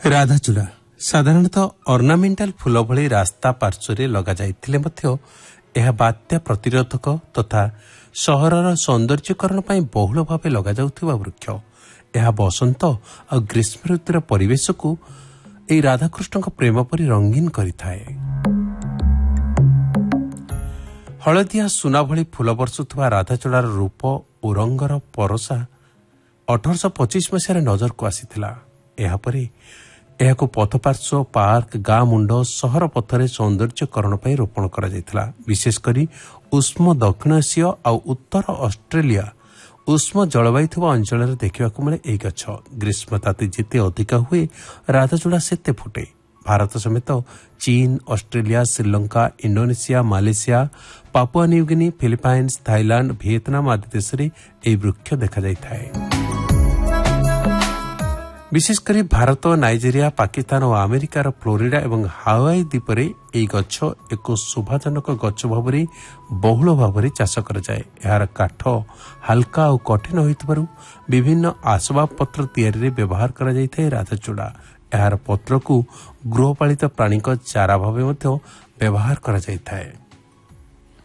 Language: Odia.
ରାଧାଚୂଡ଼ା ସାଧାରଣତଃ ଅର୍ଣ୍ଣାମେଣ୍ଟାଲ ଫୁଲ ଭଳି ରାସ୍ତା ପାର୍ଶ୍ୱରେ ଲଗାଯାଇଥିଲେ ମଧ୍ୟ ଏହା ବାତ୍ୟା ପ୍ରତିରୋଧକ ତଥା ସହରର ସୌନ୍ଦର୍ଯ୍ୟକରଣ ପାଇଁ ବହୁଳ ଭାବେ ଲଗାଯାଉଥିବା ବୃକ୍ଷ। ଏହା ବସନ୍ତ ଆଉ ଗ୍ରୀଷ୍ମ ଋତୁର ପରିବେଶକୁ ଏହି ରାଧାକୃଷ୍ଣଙ୍କ ପ୍ରେମ ପରି ରଙ୍ଗୀନ କରିଥାଏ। ହଳଦିଆ ସୁନା ଭଳି ଫୁଲ ବର୍ଷୁଥିବା ରାଧାଚୂଡ଼ାର ରୂପ ଓ ରଙ୍ଗର ପରସା 1825 ମସିହାରେ ନଜରକୁ ଆସିଥିଲା। ଏହାପରେ ଏହାକୁ ପଥପାର୍ଶ୍ୱ, ପାର୍କ, ଗାଁ ମୁଣ୍ଡ, ସହର ପଥରେ ସୌନ୍ଦର୍ଯ୍ୟକରଣ ପାଇଁ ରୋପଣ କରାଯାଇଥିଲା। ବିଶେଷ କରି ଉଷ୍ମ ଦକ୍ଷିଣ ଏସୀୟ ଆଉ ଉତ୍ତର ଅଷ୍ଟ୍ରେଲିଆ ଉଷ୍ମ ଜଳବାୟୁ ଥିବା ଅଞ୍ଚଳରେ ଦେଖିବାକୁ ମିଳେ ଏହି ଗଛ। ଗ୍ରୀଷ୍ମ ତାତି ଯେତେ ଅଧିକା ହୁଏ ରାଧାଚୂଡ଼ା ସେତେ ଫୁଟେ। ଭାରତ ସମେତ ଚୀନ, Australia, Sri Lanka, Indonesia, Malaysia, Papua New Guinea, Philippines, Thailand, Vietnam ଆଦି ଦେଶରେ ଏହି ବୃକ୍ଷ ଦେଖାଯାଇଥାଏ। ବିଶେଷକରି ଭାରତ, ନାଇଜେରିଆ, ପାକିସ୍ତାନ ଓ ଆମେରିକାର ଫ୍ଲୋରିଡା ଏବଂ ହାୱାଇ ଦ୍ୱୀପରେ ଏହି ଗଛ ଏକ ଶୋଭାଜନକ ଗଛ ଭାବରେ ବହୁଳ ଭାବରେ ଚାଷ କରାଯାଏ। ଏହାର କାଠ ହାଲକା ଓ କଠିନ ହୋଇଥିବାରୁ ବିଭିନ୍ନ ଆସବାବପତ୍ର ତିଆରିରେ ବ୍ୟବହାର କରାଯାଇଥାଏ। ରାଧାଚୂଡ଼ା ଏହାର ପତ୍ରକୁ ଗୃହପାଳିତ ପ୍ରାଣୀଙ୍କ ଚାରା ଭାବେ ମଧ୍ୟ ବ୍ୟବହାର କରାଯାଇଥାଏ।